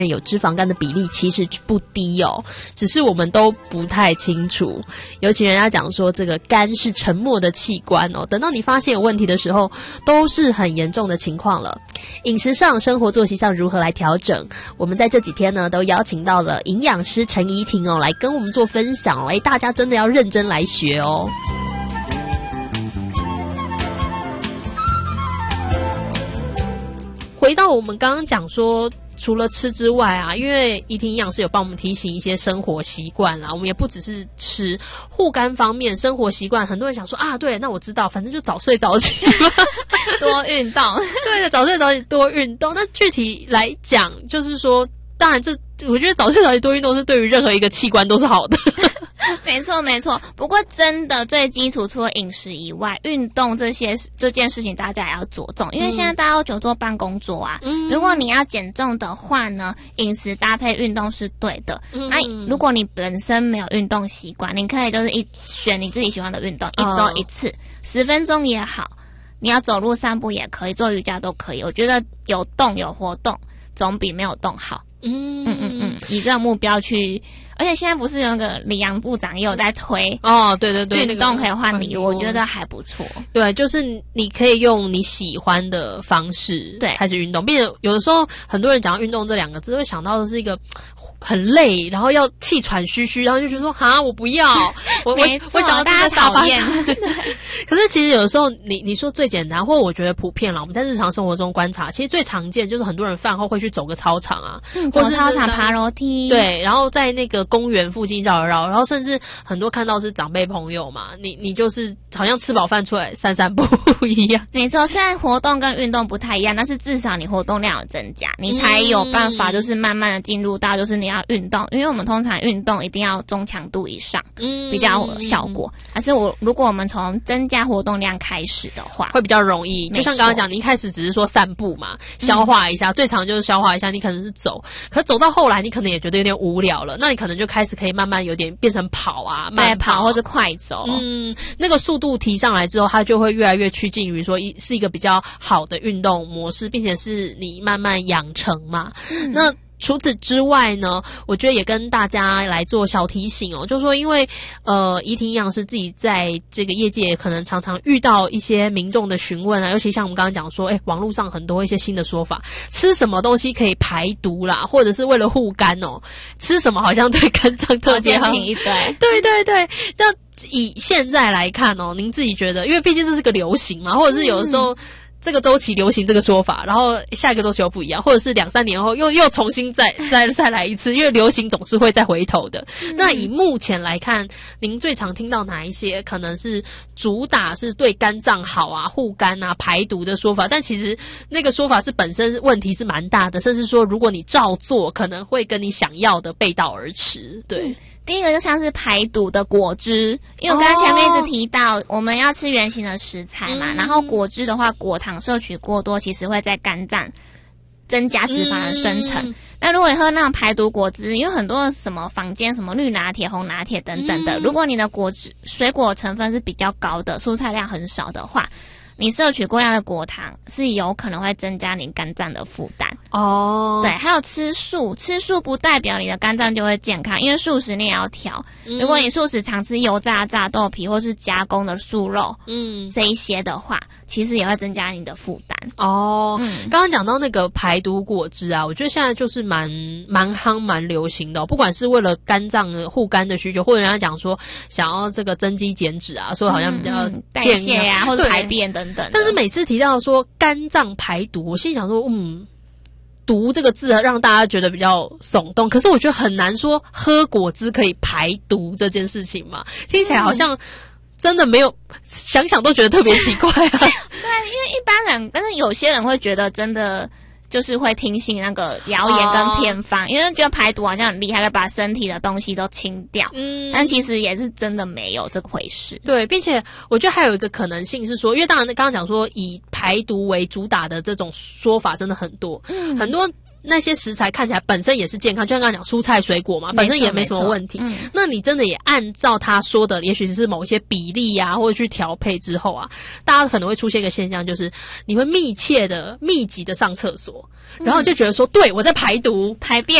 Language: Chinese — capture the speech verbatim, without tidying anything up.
有脂肪肝的比例其实不低哦，只是我们都不太清楚。尤其人家讲说这个肝是沉默的器官哦，等到你发现有问题的时候，都是很严重的情况了。饮食上、生活作息上如何来调整？我们在这几天呢，都邀请到了营养师陈怡婷哦，来跟我们做分享。哎，大家真的要认真来学哦。回到我们刚刚讲说，除了吃之外啊，因为怡婷营养师有帮我们提醒一些生活习惯啦，我们也不只是吃。护肝方面，生活习惯，很多人想说啊，对，那我知道，反正就早睡早起多运动。 对的，早睡早起多运动。那具体来讲，就是说，当然这我觉得早睡早起多运动是对于任何一个器官都是好的。 没错没错，不过真的最基础除了饮食以外，运动这些这件事情大家也要着重，因为现在大家都久坐办公桌啊、嗯、如果你要减重的话呢，饮食搭配运动是对的、嗯、那如果你本身没有运动习惯，你可以就是一选你自己喜欢的运动，一周一次、哦、十分钟也好，你要走路散步也可以，做瑜伽都可以，我觉得有动有活动总比没有动好。嗯嗯嗯嗯，以这个目标去，而且现在不是有那个李阳部长也有在推哦，对对对， 运动可以换礼物，我觉得还不错。 对，就是你可以用你喜欢的方式对开始运动，并且有的时候很多人讲到运动这两个字，会想到的是一个很累，然后要气喘吁吁，然后就觉得说哈，我不要，我我我想要大家讨厌。 可是其实有的时候你你说最简单，或我觉得普遍啦，我们在日常生活中观察，其实最常见就是很多人饭后会去走个操场啊。 嗯走操场爬楼梯， 对，然后在那个公园附近绕一绕，然后甚至很多看到是长辈朋友嘛，你你就是好像吃饱饭出来散散步一样。 没错，现在活动跟运动不太一样，但是至少你活动量有增加，你才有办法就是慢慢的进入到就是你要运动，因为我们通常运动一定要中强度以上，嗯，比较有效果。但是我如果我们从增加活动量开始的话， 会比较容易。就像刚刚讲，你一开始只是说散步嘛，消化一下，嗯、最常就是消化一下，你可能是走。可走到后来，你可能也觉得有点无聊了，那你可能就开始可以慢慢有点变成跑啊，慢跑, 跑或者快走。 嗯，那个速度提上来之后，它就会越来越趋近于说一是一个比较好的运动模式，并且是你慢慢养成嘛。嗯、那除此之外呢，我觉得也跟大家来做小提醒哦，就是说因为呃怡婷营养师自己在这个业界可能常常遇到一些民众的询问啊，尤其像我们刚刚讲说，诶网络上很多一些新的说法，吃什么东西可以排毒啦，或者是为了护肝哦，吃什么好像对肝脏特别好， 一堆， 对对对，那以现在来看哦，您自己觉得，因为毕竟这是个流行嘛，或者是有的时候、嗯这个周期流行这个说法，然后下一个周期又不一样，或者是两三年后又又重新再再再来一次，因为流行总是会再回头的。嗯、那以目前来看，您最常听到哪一些可能是主打是对肝脏好啊、护肝啊、排毒的说法？但其实那个说法是本身问题是蛮大的，甚至说如果你照做，可能会跟你想要的背道而驰。对。嗯第一个就像是排毒的果汁，因为我刚刚前面一直提到、哦、我们要吃原型的食材嘛、嗯、然后果汁的话，果糖摄取过多其实会在肝脏增加脂肪的生成、嗯、那如果你喝那种排毒果汁，因为很多什么坊间什么绿拿铁、红拿铁等等的、嗯、如果你的果汁水果成分是比较高的，蔬菜量很少的话，你摄取过量的果糖是有可能会增加你肝脏的负担哦。对，还有吃素，吃素不代表你的肝脏就会健康，因为素食你也要调、嗯。如果你素食常吃油炸、炸豆皮或是加工的素肉，嗯，这一些的话，其实也会增加你的负担哦。嗯，刚刚讲到那个排毒果汁啊，我觉得现在就是蛮蛮夯、蛮流行的、哦，不管是为了肝脏的护肝的需求，或者人家讲说想要这个增肌减脂啊，所以好像比较嗯、代谢呀、啊，或者排便等。 但是每次提到说肝脏排毒，我心里想说，嗯，毒这个字让大家觉得比较耸动，可是我觉得很难说喝果汁可以排毒这件事情嘛，听起来好像真的没有，想想都觉得特别奇怪啊。对，因为一般人，但是有些人会觉得真的。就是会听信那个谣言跟偏方、哦，因为觉得排毒好像很厉害，把身体的东西都清掉。嗯，但其实也是真的没有这回事。 对，并且我觉得还有一个可能性是说，因为当然刚刚讲说以排毒为主打的这种说法真的很多，嗯、很多那些食材看起来本身也是健康，就像刚刚讲蔬菜水果嘛，本身也没什么问题。嗯，那你真的也按照他说的，也许是某一些比例啊，或者去调配之后啊，大家可能会出现一个现象，就是你会密切的、密集的上厕所，然后就觉得说，对我在排毒、 排便。